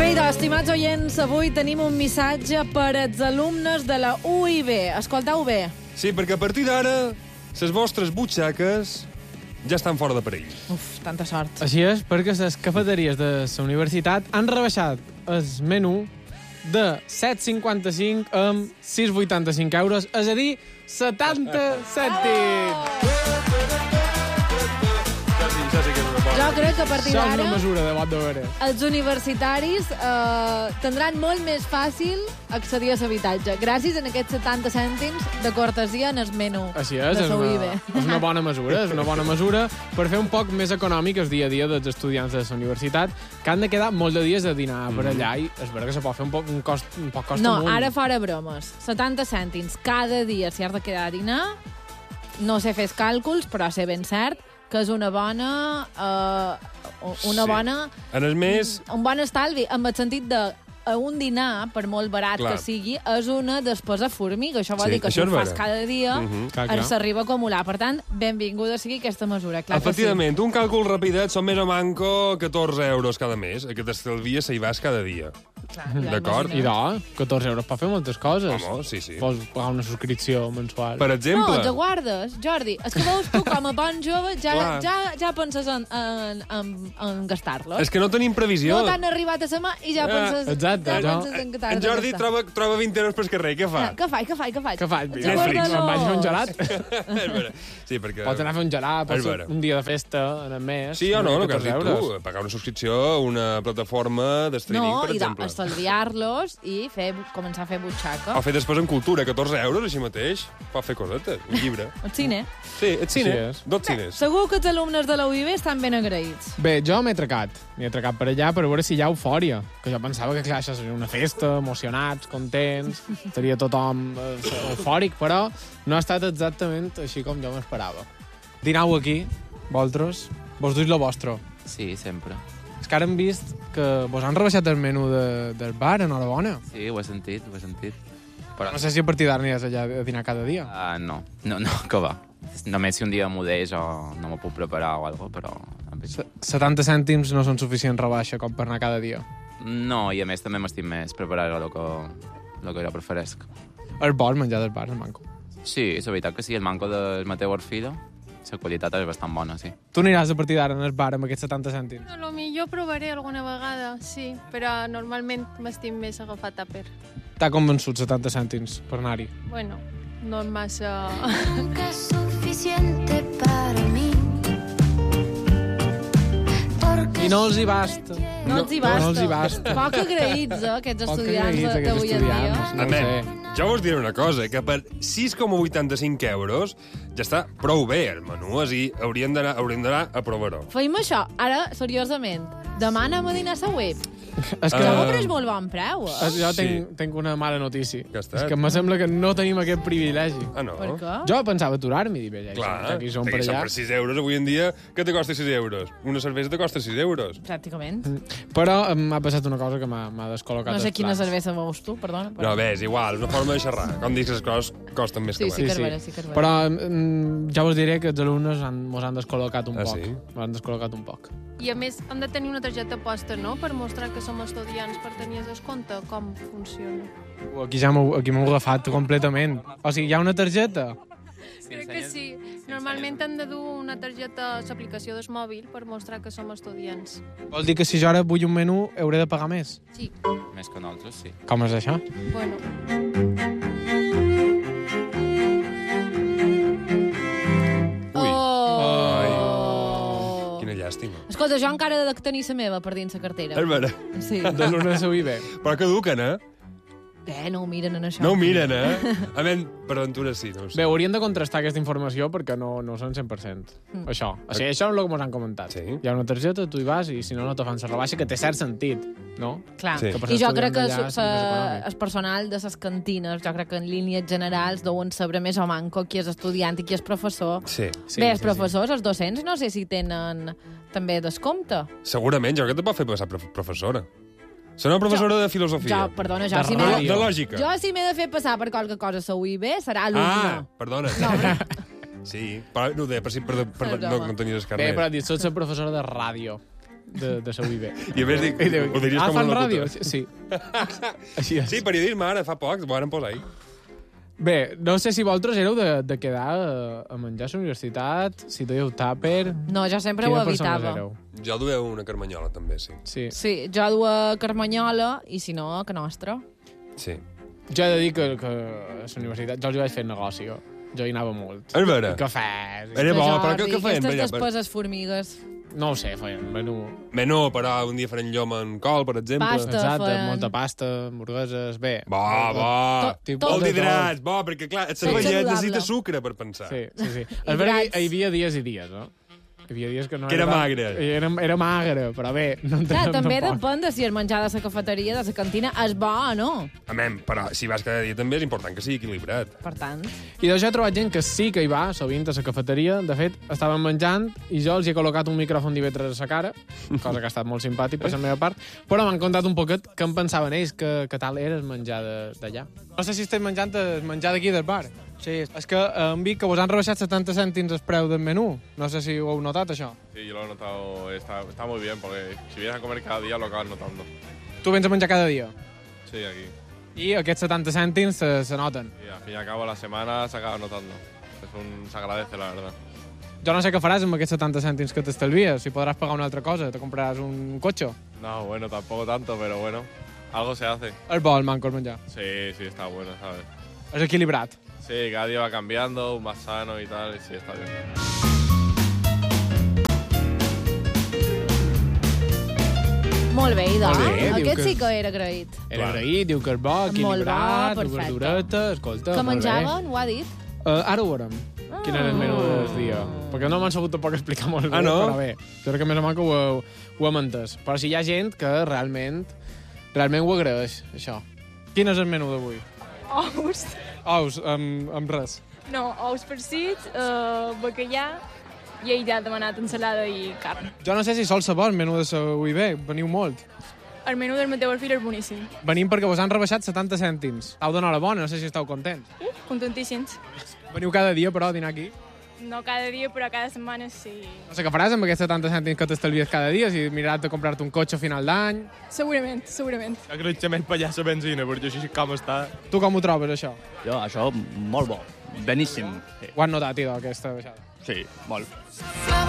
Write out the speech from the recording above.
Bé, doncs, estimats oients, avui tenim un missatge per als alumnes de la UIB. Escolteu bé. Sí, perquè a partir d'ara, les vostres butxaques ja estan fora de perill. Uf, tanta sort. Així és, perquè les cafeteries de la universitat han rebaixat el menú de 7,55 amb 6,85 euros, és a dir, 70 cèntims. Això sí que és una cosa. Jo crec que a partir Això és d'ara una mesura de vot de veure. els universitaris tindran molt més fàcil accedir a l'habitatge, gràcies a aquests 70 cèntims de cortesia en el menú Així és, de la UIB. és una bona mesura, és una bona mesura per fer un poc més econòmic el dia a dia dels estudiants de la universitat, que han de quedar molt de dies de dinar per allà, i és veritat que se pot fer un poc costa No, molt. ara fora bromes. 70 cèntims cada dia si has de quedar a dinar. No sé fer càlculs, però sé ben cert que és una bona... Sí. bona... En el mes... Un bon estalvi, en el sentit de un dinar, per molt barat Clar. que sigui, és una despesa formiga. Això vol Sí, dir que si això ho és fas vera. cada dia, Clar. s'arriba a acumular. Per tant, benvinguda sigui aquesta mesura. Clar que sí. Efectivament, un càlcul rapidet són més o manco 14 euros cada mes. Aquest estalvia si hi vas cada dia. Clar, ja D'acord. I imagineu. 14 euros per fer moltes coses. Home, sí, sí. Pots pagar una subscripció mensual. Per No, exemple... te guardes, Jordi. És que veus tu, com a bon jove, Clar. ja penses en gastar-los. És que no tenim previsió. No t'han arribat a la mà i ja penses, exacte, ja jo- penses en què t'has En de Jordi gastar. troba 20 euros per carrer. Què fa? Què faig? Què faig? Ets Netflix, guardador. me'n vaig a fer un gelat. És vera. Sí, perquè... Pots anar a fer un gelat, pots És vera. fer un dia de festa en el mes. Sí o no, el que has 14 dit euros. tu. Pagar una subscripció a una plataforma de streaming, No, per i exemple. estalviar-los i començar a fer butxaca. O fer després en cultura, 14 euros, així mateix. Pot fer cosetes, un llibre. El cine. Sí, ets cine. Sí, és. Dos cines. Segur que els alumnes de la UIB estan ben agraïts. Bé, jo m'he trecat. M'he trecat per allà per veure si hi ha eufòria. Que jo pensava que, clar, això seria una festa, emocionats, contents, estaria tothom eufòric, però no ha estat exactament així com jo m'esperava. Dinau aquí, vosaltres, vos duis lo vostre. Sí, sempre. És que ara hem vist que vos han rebaixat el menú del bar, enhorabona. Sí, ho he sentit. Però No sé si a partir d'ara aniràs allà a dinar cada dia. no, que va. Només si un dia m'ho deix o no m'ho puc preparar o alguna cosa, però... 70 cèntims no són suficient rebaixa com per anar cada dia. No, i a més també m'estic més preparar el que jo preferesc. És bo el menjar del bar, el manco. Sí, és veritat que sí, el manco del Mateu Orfila, la qualitat és bastant bona, sí. Tu aniràs a partir d'ara en el bar amb aquests 70 cèntims. A lo millor provaré alguna vegada, sí, però normalment m'estic més agafat a per. T'ha convençut 70 cèntims per anar-hi. Bueno, no és massa... Nunca es suficiente para mí. Porque I no els hi basta. No els hi basta. No els hi basta. Poc agraïts, aquests Poc estudiants agraïts, aquests d'avui en dia. estudiants. No ho Anem. Jo vos diré una cosa, que per 6,85 euros ja està prou bé el menú, així hauríem d'anar a provar-ho. Feim això, ara, seriosament. Demà anem a dinar a la web. És que Jo m'ho pres molt bon preu, eh? jo Sí. tinc una mala notícia. Què ha estat? És que em sembla que no tenim aquest privilegi. Ah, no? Per què? Jo pensava aturar-m'hi i dir, bé, ja Clar, aquí som per aquí som allà. per 6 euros avui en dia. Què te costa 6 euros? Una cervesa te costa 6 euros. Pràcticament. Però m'ha passat una cosa que m'ha descol·locat No sé els quina plans. cervesa veus tu, perdona. No, bé, és igual, és una forma de xerrar. Com dic, les coses costen més Sí, que sí, mai. que és vera, sí que és vera. Però ja us diré que els alumnes mos han descol·locat un Ah, poc. sí? Mos han descol·locat un poc. I a més, hem de tenir una targeta posta, no?, per mostrar que som estudiants, per tenir el descompte. Com funciona? Aquí aquí m'heu agafat completament. O sigui, hi ha una targeta? Crec que sí. Normalment hem de dur una targeta a l'aplicació del mòbil per mostrar que som estudiants. Vol dir que si jo ara vull un menú hauré de pagar més? Sí, Més que nosaltres, sí. Com és això? bueno. Ui, Oh! quina llàstima. Escolta, jo encara he de tenir la meva per dins la cartera. És vera. Sí. De l'una de UIB. Però caduquen, eh? Bé, no ho miren en això. No ho miren, eh? A menys, per aventura sí, no ho sé. Bé, hauríem de contrastar aquesta informació perquè no són 100%. Això. O sigui, això és el que ens han comentat. Sí. Hi ha una targeta, tu hi vas i si no, no te fan la rebaixa, que té cert sentit, no? Clar. Sí. Que per I jo estudiant crec que d'allà és més econòmic. el personal de les cantines, jo crec que en línies generals deuen saber més o manco qui és estudiant i qui és professor. Sí. Bé, els professors, els docents, no sé si tenen també descompte. Segurament, jo crec que et pot fer passar professora. Serà una professora de filosofia. Jo, perdona, jo De si ràdio. m'he De lògica. jo si m'he de fer passar per qualque cosa a la UIB, serà alumne. Ah, perdona. Sí, però no ho deia, per no tenies el Bé, carnet. però dius, sots la professora de ràdio. de la UIB. I a més dic, ho diries com fan un ràdio? locutor. Sí. Així és. Sí, periodisme ara, fa poc, ho varen posar ahir. Bé, no sé si vosaltres éreu de quedar a menjar a la universitat, si teniu tàper... No, jo sempre ho Quina persona evitava. éreu? Jo dueu una carmanyola, també, sí. Sí. Sí, jo duia carmanyola i, si no, que nostra. Sí. Jo he de dir que a la universitat jo els hi vaig fer negoci. Jo hi anava molt. És vera. I cafès. Era bo, però què feien? Aquestes Allà? despeses formigues. No ho sé, feien menú. Menú, però un dia farem llom en col, per exemple. Pasta. Exacte, feien. molta pasta, hamburgueses, bé. Bo, bo. Tipus tot de Hidrats, bo, perquè clar, el cervellet saludable. necessita sucre per pensar. Sí, sí, sí. És vera que hi havia dies i dies, no? Hi havia dies que no Que era tan- magre. Era magre, però bé, no en Clar, teníem també tampoc. depèn de si el menjar de la cafeteria, de la cantina, és bo o no. Amem, però si vas cada dia també és important que sigui equilibrat. Per tant, I d'això he trobat gent que sí que hi va, sovint a la cafeteria. De fet, estaven menjant i jo els he col·locat un micròfon d'IV3 a la cara, cosa que ha estat molt simpàtic per la meva part, però m'han contat un poquet què en pensaven ells, que tal era el menjar d'allà. No sé si esteu menjant el menjar d'aquí del bar. Sí, és que hem vist que vos han rebaixat 70 cèntims el preu del menú. No sé si ho heu notat, això. Sí, yo lo he notado, está muy bien, porque si vienes a comer cada día lo acabas notando. Tu vens a menjar cada dia. Sí, aquí. I aquests 70 cèntims se noten. Y al fin y al cabo la semana se acaba notando. Se agradece, la verdad. Jo no sé què faràs amb aquests 70 cèntims que t'estalvies. Si podràs pagar una altra cosa, te compraràs un cotxe. No, bueno, tampoco tanto, pero bueno, algo se hace. És bo el manco el menjar. Sí, sí, está bueno, ¿sabes? És equilibrat. Sí, cada día va cambiando, más sano y tal, y sí, está bien. molt bé, idò. Molt bé, diu Aquest que- sí que era agraït. Era agraït, diu que és bo, equilibrat, perfecte. verdureta, escolta, Que molt bé. menjaven, ho ha dit? Ara ho veurem. Quin era el menú del dia. Perquè no m'han sabut tampoc explicar molt bé, Ah, no? però bé. Jo crec que més o menys ho hem entès. Però si hi ha gent que realment ho agraeix, això. Quin és el menú d'avui? Ous. Ous, amb res. No, ous farcits, bacallà, i ell ja ha demanat ensalada i carn. Jo no sé si sol saber el menú de la UIB, veniu molt. El menú del Mateu Arfil és boníssim. Venim perquè vos han rebaixat 70 cèntims. Heu d'enhorabona, no sé si esteu contents. Contentíssims. Veniu cada dia, però, a dinar aquí. No cada dia, però cada setmana sí. No sé què faràs amb aquests 70 cèntims que t'estalvies cada dia, si miraràs de comprar-te un cotxe a final d'any. Segurament, segurament. Agraïment per allà la benzina, perquè així com està. Tu com ho trobes, això? Jo, això, molt bo. Beníssim. Ho has notat, idò, aquesta baixada? Sí, molt. Flor